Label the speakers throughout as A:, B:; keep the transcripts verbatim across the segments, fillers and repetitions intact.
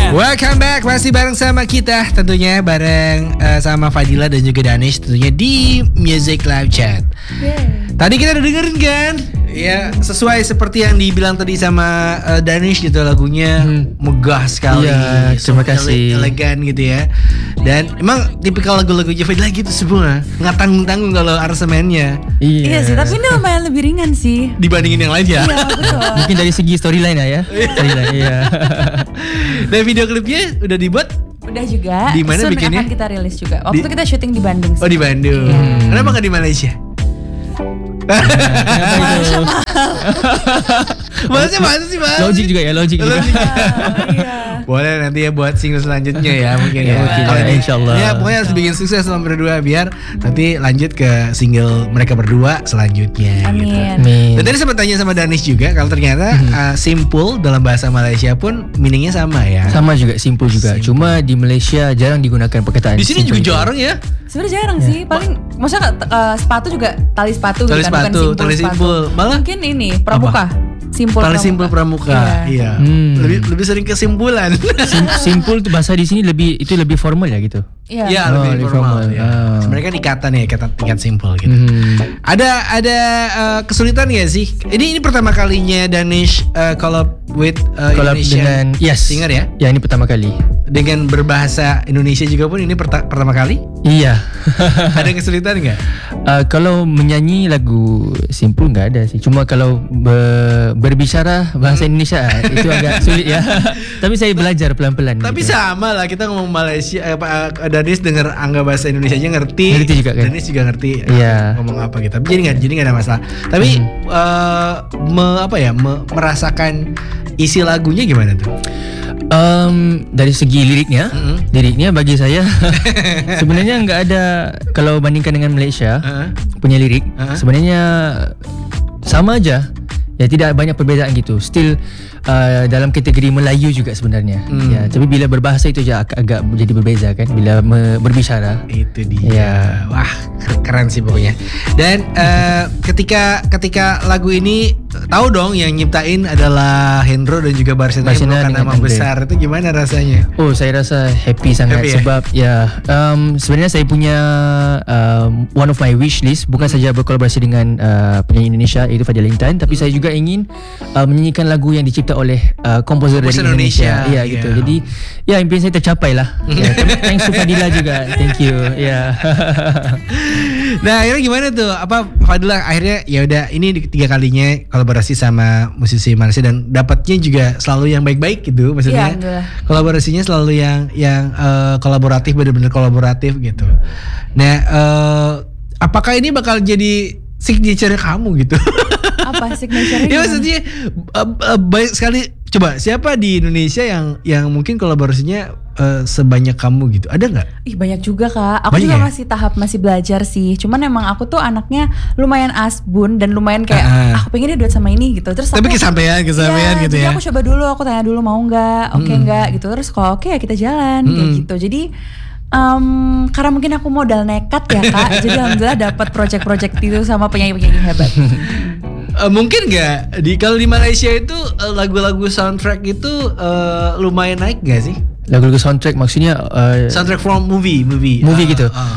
A: semuanya.
B: Welcome back, masih bareng sama kita tentunya bareng uh, sama Fadila dan juga Danish tentunya di Music Live Chat.
A: Yeah.
B: Tadi kita udah dengerin kan? Ya sesuai seperti yang dibilang tadi sama uh, Danish gitu, lagunya hmm. megah sekali.
C: Ya, terima kasih.
B: Ele- elegan gitu ya. Dan emang tipikal lagu-lagu Fadila gitu semua, nggak tanggung-tanggung kalau aransemennya.
A: Iya. Iya sih, tapi ini lumayan lebih ringan sih
B: dibandingin yang lain ya.
A: Iya betul.
C: Mungkin dari segi storyline ya. Storyline, iya.
B: Dan video klipnya udah dibuat?
A: Udah juga.
B: Di mana bikinnya?
A: Akan kita rilis juga. Waktu
B: di...
A: kita syuting di Bandung sih.
B: Oh di Bandung.
A: Iya.
B: Kenapa nggak di Malaysia?
A: Malaysia mahal.
B: Malaysia mahal sih mahal.
C: Logik juga ya, logik juga.
A: Iya.
B: Boleh nanti ya buat single selanjutnya ya mungkin ya.
C: Mungkin ya, insyaallah.
B: Ya pokoknya harus bikin sukses sama berdua biar nanti lanjut ke single mereka berdua selanjutnya.
A: Amin.
B: Gitu.
C: Amin.
B: Dan tadi sempat tanya sama Danish juga kalau ternyata hmm. uh, simple dalam bahasa Malaysia pun meaningnya sama ya.
C: Sama juga, simple juga.
B: Simple.
C: Cuma di Malaysia jarang digunakan perkataan.
B: Di sini juga jarang ya.
A: Sebenarnya jarang yeah. sih. Paling maksudnya uh, sepatu juga tali sepatu
B: tali
A: gitu
B: sepatu,
A: kan, bukan
B: tali simpul. Malah
A: mungkin ini pramuka. Simpul
B: tali
A: pramuka.
B: simpul pramuka. Iya.
C: iya. Hmm.
B: Lebih lebih sering kesimpulan.
C: Sim- simple tuh bahasa di sini lebih itu lebih formal ya gitu.
A: Iya.
B: Ya,
C: Oh,
B: lebih
C: lebih
B: formal.
C: formal.
B: Ya.
C: Ah.
B: Sebenarnya kan ikatan ya, ikatan tingkat simpel gitu.
C: Hmm.
B: Ada ada uh, kesulitan nggak sih? Ini ini pertama kalinya Danish uh, collab with uh,
C: Collab
B: Indonesian
C: dengan yes.
B: singer ya?
C: Ya ini pertama kali.
B: Dengan berbahasa Indonesia juga pun ini perta- pertama kali?
C: Iya.
B: Ada kesulitan nggak?
C: Uh, kalau menyanyi lagu simple nggak ada sih. Cuma kalau be- berbicara bahasa Indonesia itu agak sulit ya. Tapi saya belajar pelan-pelan.
B: Tapi
C: gitu.
B: sama lah, kita ngomong Malaysia, eh, Pak Danish denger angga bahasa Indonesia aja ngerti.
C: Ngerti juga kan?
B: Danish juga ngerti.
C: Iya.
B: uh, Ngomong apa gitu. Tapi jadi nggak jadi nggak ada masalah. Tapi
C: Hmm.
B: uh, me, apa ya? Me, merasakan isi lagunya gimana tuh?
C: Um, dari segi liriknya,
B: Mm-hmm.
C: liriknya bagi saya sebenarnya nggak ada, kalau bandingkan dengan Malaysia
B: Uh-huh.
C: punya lirik,
B: Uh-huh.
C: sebenarnya sama aja. Ya tidak banyak perbezaan gitu. Still uh, dalam kategori Melayu juga sebenarnya.
B: Hmm.
C: Ya, tapi bila berbahasa itu je agak, agak jadi berbeza kan bila me- berbicara.
B: Itu dia.
C: Ya.
B: Wah, keren sih pokoknya. Dan uh, ketika ketika lagu ini tahu dong yang nyiptain adalah Hendro dan juga Barsina yang
C: Barsina
B: merupakan
C: dengan
B: nama
C: Andre.
B: besar. Itu gimana rasanya?
C: Oh, saya rasa happy sangat
B: Happy, ya?
C: sebab ya um, sebenarnya saya punya um, one of my wish list bukan saja berkolaborasi dengan uh, penyanyi Indonesia iaitu Fadila Intan, tapi saya juga ingin uh, menyanyikan lagu yang dicipta oleh uh, komposer dari
B: Komposer
C: Indonesia.
B: Indonesia,
C: Iya
B: yeah.
C: gitu. Jadi ya impian saya tercapai lah. Ya, thanks to Fadila juga. Thank you. Ya.
B: Nah, akhirnya gimana tuh? Apa Fadila akhirnya ya udah ini tiga kalinya kolaborasi sama musisi Malaysia dan dapatnya juga selalu yang baik-baik gitu, maksudnya.
A: Iya,
B: kolaborasinya selalu yang yang uh, kolaboratif, benar-benar kolaboratif gitu. Nah, uh, apakah ini bakal jadi signature kamu gitu?
A: Apa signature-nya?
B: Ya maksudnya uh, uh, baik sekali. Coba siapa di Indonesia yang yang mungkin kolaborasinya uh, sebanyak kamu gitu? Ada nggak?
A: Ih banyak juga kak. Aku
B: Banyak
A: juga
B: ya?
A: masih tahap masih belajar sih. Cuman emang aku tuh anaknya lumayan asbun dan lumayan kayak
B: Uh-uh.
A: aku pengen dia duet sama ini gitu. Terus
B: Tapi
A: aku,
B: kesampaian, kesampaian
A: Iya,
B: gitu
A: jadi
B: ya.
A: aku coba dulu, aku tanya dulu mau nggak, oke
B: Mm-mm.
A: nggak gitu. Terus kalau oke ya kita jalan kayak
B: Mm-mm.
A: gitu. Jadi Um, karena mungkin aku modal nekat ya kak, jadi alhamdulillah dapat project-project itu sama penyanyi-penyanyi hebat.
B: Uh, mungkin nggak di kalau di Malaysia itu uh, lagu-lagu soundtrack itu uh, lumayan naik nggak sih?
C: Lagu-lagu soundtrack maksudnya uh,
B: Soundtrack from movie, movie,
C: movie
B: Uh,
C: gitu.
B: uh.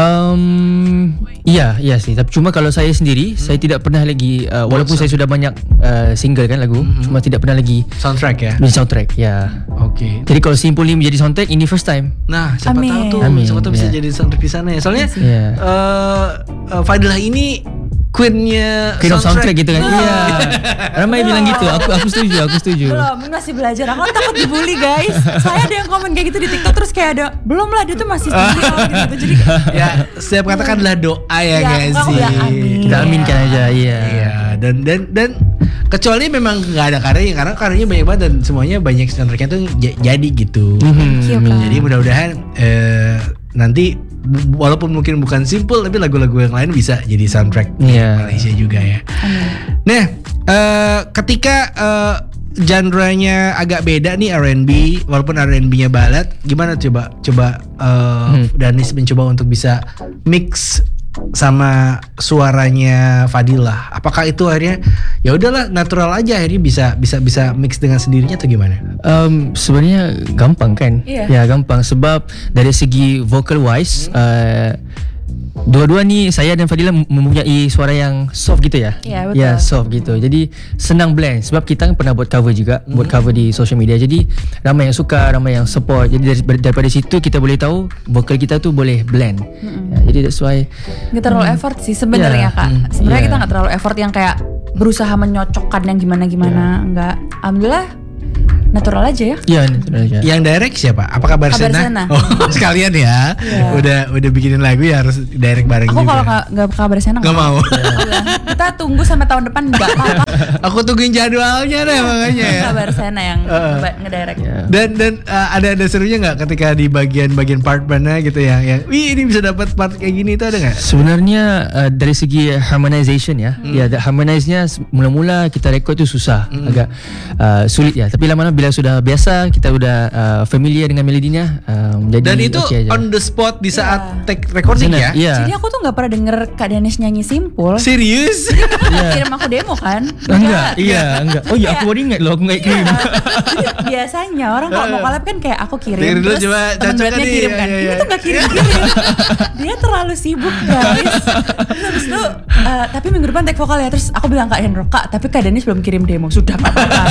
C: Um, iya, iya sih. Tapi cuma kalau saya sendiri, hmm. saya tidak pernah lagi, uh, walaupun
B: Bosan.
C: saya sudah banyak uh, single kan lagu,
B: Hmm.
C: cuma tidak pernah lagi
B: Soundtrack ya.
C: menjadi soundtrack. Ya.
B: Oke.
C: Jadi kalau Simple ini menjadi soundtrack, ini first time.
B: Nah, siapa
A: Amin.
B: tahu tuh,
C: Amin,
B: siapa tahu bisa
C: ya.
B: jadi soundtrack di sana ya. Soalnya
C: Iya.
B: uh, uh, Fadilah ini queennya
C: Queen of soundtrack gitu kan. Iya. Ramai bilang gitu. Aku aku setuju, aku setuju.
A: Belum, masih belajar. Aku takut dibully guys. Saya ada yang komen kayak gitu di TikTok terus kayak ada belum lah dia tuh masih studio gitu. Jadi
B: ya setiap kata kan adalah doa ya,
A: Ya,
B: guys
A: aku
B: sih.
A: bilang amin.
C: Kita aminkan aja, iya.
B: Iya, dan dan dan kecuali memang nggak ada karyanya karena karyanya banyak banget dan semuanya banyak soundtracknya tuh j- jadi gitu.
A: Thank you, Kak.
B: Jadi mudah-mudahan eh, nanti bu- walaupun mungkin bukan simple tapi lagu-lagu yang lain bisa jadi soundtrack
C: Iya.
B: Malaysia juga ya. Nah, eh, ketika eh, genre-nya agak beda nih R and B, walaupun R and B-nya ballad, gimana coba coba eh,
C: Hmm.
B: Danis mencoba untuk bisa mix sama suaranya Fadila. Apakah itu akhirnya ya udahlah natural aja akhirnya bisa bisa bisa mix dengan sendirinya atau gimana?
C: Um, sebenarnya gampang kan?
A: Iya.
C: Ya gampang sebab dari segi vocal wise hmm. uh, dua-dua ni saya dan Fadila mempunyai suara yang soft gitu ya.
A: Ya, betul.
C: Ya, soft gitu. Jadi senang blend sebab kita kan pernah buat cover juga, hmm. buat cover di social media. Jadi ramai yang suka, ramai yang support. Jadi dari, daripada situ kita boleh tahu vokal kita tu boleh blend. Hmm. Ya, jadi that's why
A: nggak terlalu hmm. effort sih sebenarnya, yeah. Kak.
C: Hmm.
A: Sebenarnya
C: Yeah.
A: kita nggak terlalu effort yang kayak berusaha menyocokkan yang gimana-gimana. Enggak. Alhamdulillah natural aja ya.
C: Iya, natural aja.
B: Yang direct siapa? Apa kabar
A: Kabar
B: Sena?
A: Sena.
B: Oh, sekalian ya.
A: Yeah.
B: Udah udah bikinin lagu ya harus direct bareng
A: Aku
B: juga.
A: kalau nggak nggak kabar Sena
B: Nggak mau.
A: Udah. Kita tunggu sampai tahun depan nggak apa-apa.
B: Aku tungguin jadwalnya deh makanya ya.
A: Kabar Sena yang
B: Uh.
A: ngedirect.
C: Yeah.
B: Dan dan uh, ada ada serunya nggak ketika di bagian-bagian part mana gitu yang yang wih ini bisa dapat part kayak gini itu ada nggak?
C: Sebenarnya uh, dari segi harmonization ya, hmm. ya the harmonize-nya mula-mula kita record tu susah, hmm. agak uh, sulit ya. Tapi lama-lama bila sudah biasa, kita udah uh, familiar dengan melodinya, um, jadi
B: Dan itu
C: okay aja.
B: on the spot di saat
A: Yeah.
B: take recording
C: Sana,
B: ya?
C: Iya.
A: Jadi aku tuh nggak pernah denger Kak Danes nyanyi Simpul.
B: Serius?
A: Dia kirim aku demo kan?
C: Enggak, iya, enggak. Oh iya,
A: Iya.
C: aku baru ingat loh, aku enggak kirim.
A: Jadi biasanya orang kalau mau collab kan kayak aku kirim,
B: Kirim dulu,
A: terus
B: coba
A: temen
B: cocok
A: duetnya
B: nih,
A: kirim
B: iya,
A: kan.
B: iya,
A: Ini
B: iya.
A: tuh gak kirim-kirim. Dia terlalu sibuk guys. Terus habis itu, uh, tapi minggu depan take vokal ya. Terus aku bilang Kak Hendro, Kak tapi Kak Danis belum kirim demo. Sudah gak apa-apa.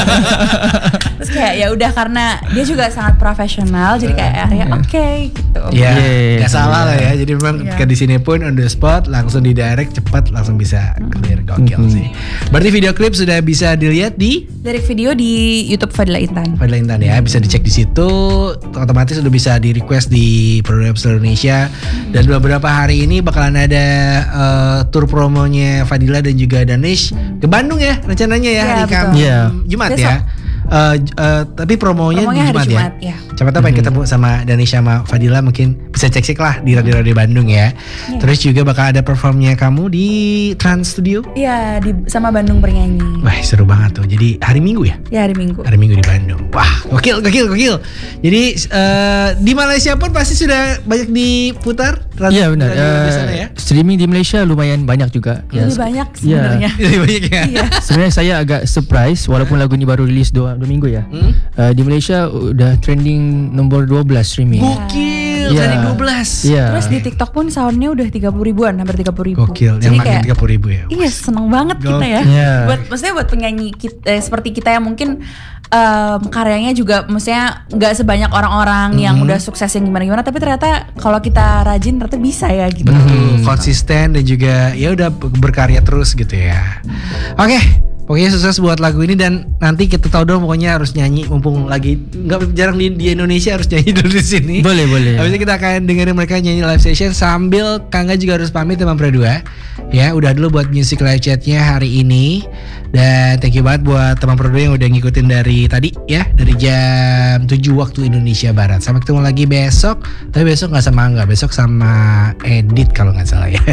A: Terus kayak ya udah karena dia juga sangat profesional, jadi kayak akhirnya oke gitu.
B: Ya,
C: Yeah.
B: nggak salah lah ya. Jadi memang
A: Yeah.
B: ke di sini pun on the spot langsung di direct cepat langsung bisa clear gokil
C: Mm-hmm.
B: sih. Berarti video klip sudah bisa dilihat di
A: Dari video di YouTube Fadila Intan.
B: Fadila Intan ya, bisa dicek di situ. Otomatis udah bisa di request di program seluruh Indonesia. Dan beberapa hari ini bakalan ada uh, tour promonya Fadila dan juga Danish ke Bandung ya rencananya ya,
A: Ya,
B: hari
A: betul.
B: Kamis
C: Iya.
B: Jumat
A: Besok.
B: ya. Uh, uh, tapi promonya,
A: Promonya
B: di
A: hari
B: Jumat,
A: Jumat,
B: ya.
A: ya.
B: Siapa tahu pengen ketemu sama Danish sama Fadila, mungkin bisa cek-cek lah di radio-radio Bandung ya.
A: Iya.
B: Terus juga bakal ada performnya kamu di Trans Studio.
A: Iya di sama Bandung Bernyanyi.
B: Wah seru banget tuh. Jadi hari Minggu ya?
A: Ya hari Minggu.
B: Hari Minggu di Bandung. Wah, gokil, gokil, gokil. Jadi uh, di Malaysia pun pasti sudah banyak diputar. radio-
C: Iya benar.
B: radio di
C: Uh,
B: sana ya.
C: streaming di Malaysia lumayan banyak juga. Ya,
A: Lebih
C: se-
A: banyak
C: ya.
A: sebenarnya.
B: Lebih banyak ya.
A: Iya.
C: Sebenarnya saya agak surprise walaupun lagu ini baru rilis dua, dua minggu ya.
B: Hmm?
C: Uh, di Malaysia udah trending nomor dua belas streaming.
B: Gokil,
C: Iya.
B: dari dua belas.
C: Iya.
A: Terus di TikTok pun soundnya udah tiga puluh ribuan, hampir tiga puluh ribu.
B: Gokil, yang
A: Jadi
B: makin
A: kayak
B: tiga puluh ribu ya.
A: iya seneng banget kita ya.
C: Iya.
A: Buat maksudnya buat penyanyi kita, eh, seperti kita yang mungkin em, karyanya juga maksudnya nggak sebanyak orang-orang yang udah sukses yang gimana-gimana, tapi ternyata kalau kita rajin ternyata bisa ya gitu.
B: Betul, konsisten dan juga ya udah berkarya terus gitu ya. Oke, pokoknya sukses buat lagu ini dan nanti kita tahu dong pokoknya harus nyanyi mumpung lagi nggak jarang di, di Indonesia harus nyanyi dulu di sini.
C: Boleh, boleh.
B: Habis itu kita akan dengerin mereka nyanyi live session sambil Kangga juga harus pamit sama Perdua. Ya, udah dulu buat music live chatnya hari ini. Dan thank you banget buat teman Perdua yang udah ngikutin dari tadi ya, dari jam tujuh waktu Indonesia Barat. Sampai ketemu lagi besok. Tapi besok nggak sama Angga, besok sama Edit kalau nggak salah ya.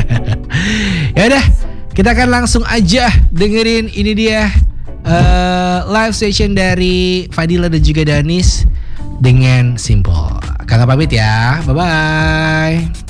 B: Ya udah, kita akan langsung aja dengerin ini dia uh, live session dari Fadila dan juga Danis dengan Simple. Kakak pamit ya, bye bye.